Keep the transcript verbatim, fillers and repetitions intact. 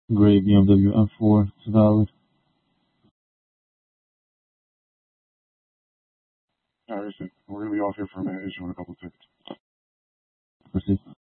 Gray B M W M four. It's valid. Harrison, we're gonna be off here for a minute, issuing a couple tickets. Proceed.